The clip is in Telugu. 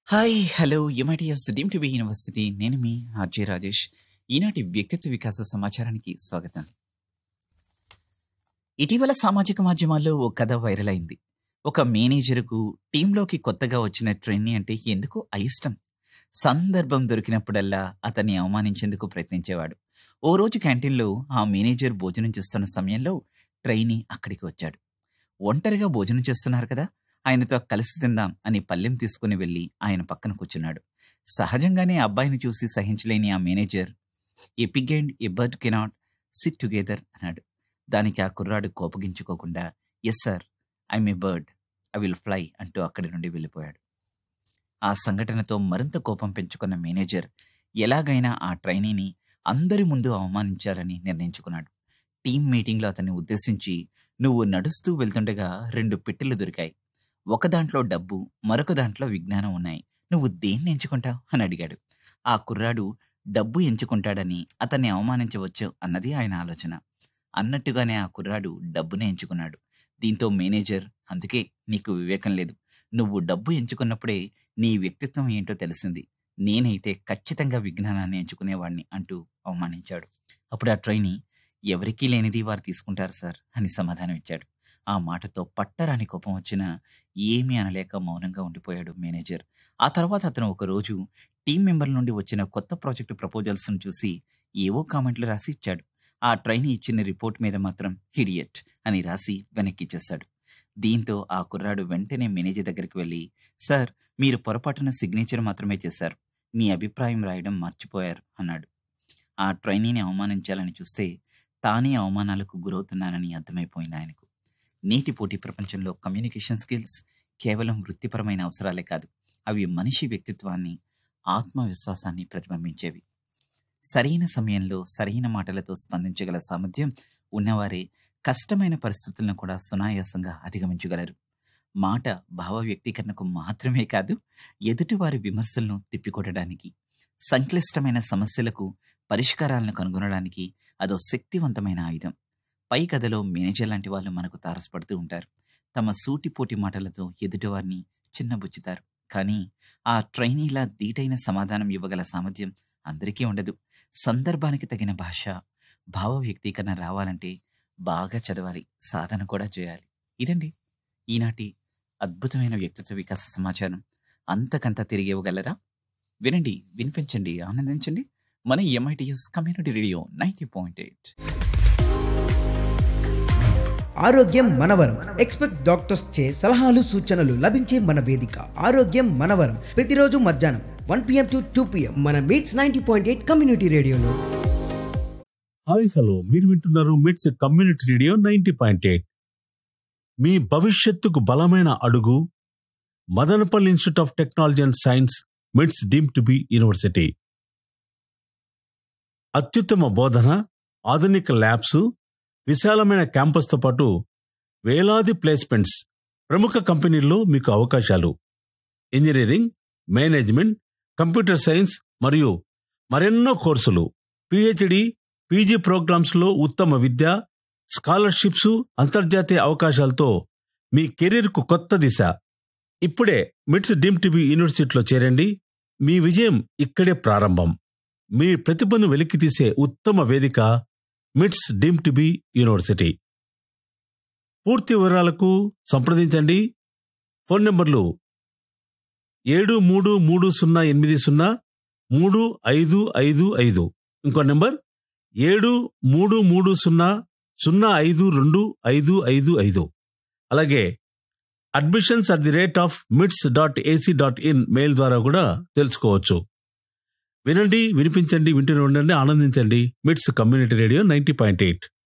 Hi hello MITS deem to be university. నేను మీ ఆర్జే రాజేష్. ఈనాటి వ్యక్తిత్వ వికాస సమాచారానికి స్వాగతం. ఇటీవల సామాజిక మాధ్యమాల్లో ఓ కథ వైరల్ అయింది. ఒక మేనేజర్కు టీంలోకి కొత్తగా వచ్చిన ట్రైనీ అంటే ఎందుకో అయిష్టం. సందర్భం దొరికినప్పుడల్లా అతన్ని అవమానించేందుకు ప్రయత్నించేవాడు. ఓ రోజు క్యాంటీన్లో ఆ మేనేజర్ భోజనం చేస్తున్న సమయంలో ట్రైనీ అక్కడికి వచ్చాడు. ఒంటరిగా భోజనం చేస్తున్నారు కదా, ఆయనతో కలిసి తిందాం అని పళ్ళెం తీసుకుని వెళ్ళి ఆయన పక్కన కూర్చున్నాడు. సహజంగానే ఆ అబ్బాయిని చూసి సహించలేని ఆ manager, A Pig and A bird cannot SIT together అన్నాడు. దానికి ఆ కుర్రాడు కోపగించుకోకుండా, yes sir, I'm a bird, I will fly అంటూ అక్కడి నుండి వెళ్ళిపోయాడు. ఆ సంఘటనతో మరింత కోపం పెంచుకున్న మేనేజర్ ఎలాగైనా ఆ ట్రైనీని అందరి ముందు అవమానించాలని నిర్ణయించుకున్నాడు. టీం మీటింగ్లో అతన్ని ఉద్దేశించి, నువ్వు నడుస్తూ వెళ్తుండగా 2 పెట్టెలు దొరికాయి. ఒక దాంట్లో డబ్బు, మరొక దాంట్లో విజ్ఞానం ఉన్నాయి. నువ్వు దేన్ని ఎంచుకుంటావు అని అడిగాడు. ఆ కుర్రాడు డబ్బు ఎంచుకుంటాడని అతన్ని అవమానించవచ్చు అన్నది ఆయన ఆలోచన. అన్నట్టుగానే ఆ కుర్రాడు డబ్బునే ఎంచుకున్నాడు. దీంతో మేనేజర్, అందుకే నీకు వివేకం లేదు, నువ్వు డబ్బు ఎంచుకున్నప్పుడే నీ వ్యక్తిత్వం ఏంటో తెలిసింది, నేనైతే ఖచ్చితంగా విజ్ఞానాన్ని ఎంచుకునేవాడిని అంటూ అవమానించాడు. అప్పుడు ఆ ట్రైనీ, ఎవరికీ లేనిది వారు తీసుకుంటారు సార్ అని సమాధానం ఇచ్చాడు. ఆ మాటతో పట్టరాని కోపం వచ్చినా ఏమీ అనలేక మౌనంగా ఉండిపోయాడు మేనేజర్. ఆ తర్వాత అతను ఒకరోజు టీం మెంబర్ల నుండి వచ్చిన కొత్త ప్రాజెక్టు ప్రపోజల్స్ను చూసి ఏవో కామెంట్లు రాసి ఇచ్చాడు. ఆ ట్రైనీ ఇచ్చిన రిపోర్ట్ మీద మాత్రం హిడియట్ అని రాసి వెనక్కిచ్చేశాడు. దీంతో ఆ కుర్రాడు వెంటనే మేనేజర్ దగ్గరికి వెళ్ళి, సార్, మీరు పొరపాటున సిగ్నేచర్ మాత్రమే చేశారు, మీ అభిప్రాయం రాయడం మర్చిపోయారు అన్నాడు. ఆ ట్రైనీని అవమానించాలని చూస్తే తానే అవమానాలకు గురవుతున్నానని అర్థమైపోయింది ఆయనకు. నేటి పోటీ ప్రపంచంలో కమ్యూనికేషన్ స్కిల్స్ కేవలం వృత్తిపరమైన అవసరాలే కాదు, అవి మనిషి వ్యక్తిత్వాన్ని, ఆత్మవిశ్వాసాన్ని ప్రతిబింబించేవి. సరైన సమయంలో సరైన మాటలతో స్పందించగల సామర్థ్యం ఉన్నవారే కష్టమైన పరిస్థితులను కూడా సునాయాసంగా అధిగమించగలరు. మాట భావ వ్యక్తీకరణకు మాత్రమే కాదు, ఎదుటివారి విమర్శలను తిప్పికొట్టడానికి, సంక్లిష్టమైన సమస్యలకు పరిష్కారాలను కనుగొనడానికి అదో శక్తివంతమైన ఆయుధం. పై కథలో మేనేజర్ లాంటి వాళ్ళు మనకు తారసపడుతూ ఉంటారు. తమ సూటిపోటి మాటలతో ఎదుటివారిని చిన్నబుచ్చుతారు. కానీ ఆ ట్రైనీలా ధీటైన సమాధానం ఇవ్వగల సామర్థ్యం అందరికీ ఉండదు. సందర్భానికి తగిన భాష, భావ వ్యక్తీకరణ రావాలంటే బాగా చదవాలి, సాధన కూడా చేయాలి. ఇదండి ఈనాటి అద్భుతమైన వ్యక్తిత్వ వికాస సమాచారం. అంతకంతా తిరిగి ఇవ్వగలరా? వినండి, వినిపించండి, ఆనందించండి. మన ఎంఐటిఎస్ కమ్యూనిటీ రేడియో 90.8. ఆరోగ్యం మనవరం. ఎక్స్పెక్ట్ డాక్టర్స్ చే సలహాలు సూచనలు లభించే మన వేదిక ఆరోగ్యం మనవరం. ప్రతిరోజు మధ్యాహ్నం 1 PM to 2 PM మన మీట్స్ 90.8 కమ్యూనిటీ రేడియోలో. హాయ్ హలో, మీరు వింటున్నారు మిట్స్ కమ్యూనిటీ రేడియో 90.8. మీ భవిష్యత్తుకు బలమైన అడుగు Madanapalle institute of technology and science, మిట్స్ డీమ్ టు బి యూనివర్సిటీ. అత్యుత్తమ బోధన, ఆధునిక ల్యాబ్స్, విశాలమైన క్యాంపస్తో పాటు వేలాది ప్లేస్మెంట్స్, ప్రముఖ కంపెనీల్లో మీకు అవకాశాలు. ఇంజనీరింగ్, మేనేజ్మెంట్, కంప్యూటర్ సైన్స్ మరియు మరెన్నో కోర్సులు, పిహెచ్డి, పీజీ ప్రోగ్రామ్స్లో ఉత్తమ విద్య, స్కాలర్షిప్స్, అంతర్జాతీయ అవకాశాలతో మీ కెరీర్కు కొత్త దిశ. ఇప్పుడే మిట్స్ డీమ్ టు బి యూనివర్సిటీలో చేరండి. మీ విజయం ఇక్కడే ప్రారంభం. మీ ప్రతిభను వెలికితీసే ఉత్తమ వేదిక మిట్స్ డీమ్ టు బి యూనివర్సిటీ. పూర్తి వివరాలకు సంప్రదించండి. ఫోన్ నంబర్లు 7330803555. ఇంకో నంబర్ 7330052555. అలాగే admissions@mits.ac.in మెయిల్ ద్వారా కూడా తెలుసుకోవచ్చు. వినండి, వినిపించండి, వింటూనే ఉండండి, ఆనందించండి. మిట్స్ కమ్యూనిటీ రేడియో 90.8.